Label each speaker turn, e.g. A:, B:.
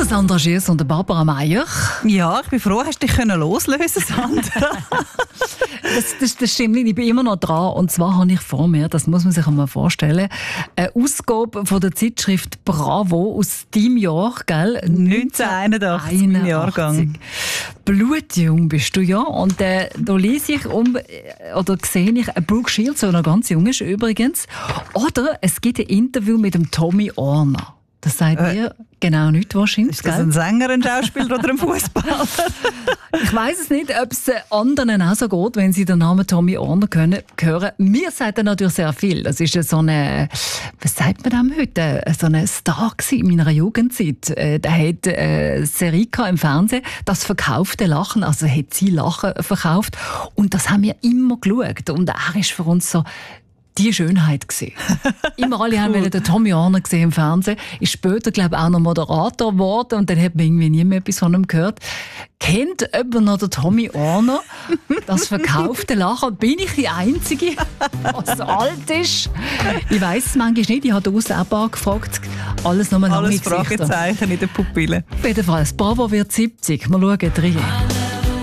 A: Sandra Schiers und Barbara Meier.
B: Ja, ich bin froh, hast du dich loslösen, Sandra.
A: Das stimmt nicht, ich bin immer noch dran. Und zwar habe ich vor mir, das muss man sich einmal vorstellen, eine Ausgabe von der Zeitschrift Bravo aus deinem Jahr, gell?
B: 1981, mein Jahrgang.
A: Blutjung bist du ja. Und da lese ich oder sehe ich Brooke Shields, der noch ganz jung ist übrigens. Oder es gibt ein Interview mit dem Tommy Orner. Das sagt dir genau nicht wahrscheinlich.
B: Ist das ein Sänger, ein Schauspieler oder ein Fußballer?
A: Ich weiss es nicht, ob es anderen auch so geht, wenn sie den Namen Tommy Orner hören. Mir sagt er natürlich sehr viel. Das ist so eine, was sagt man dem heute? So ein Star in meiner Jugendzeit. Der hat eine Serie im Fernsehen, das verkaufte Lachen, also hat sie Lachen verkauft. Und das haben wir immer geschaut. Und er ist für uns so die Schönheit gesehen. Immer alle haben den Tommy Orner gesehen im Fernsehen. Ist später, glaube ich, auch noch Moderator geworden und dann hat man irgendwie nie mehr etwas von ihm gehört. Kennt jemand noch den Tommy Orner? Das verkaufte Lachen. Bin ich die Einzige, was alt ist? Ich weiss es manchmal nicht. Ich habe den Ausleihbar gefragt. Alles nur lange
B: Alles
A: Gesichter.
B: Fragezeichen in den Pupillen.
A: Auf jeden Fall, Bravo wird 70. Wir schauen rein.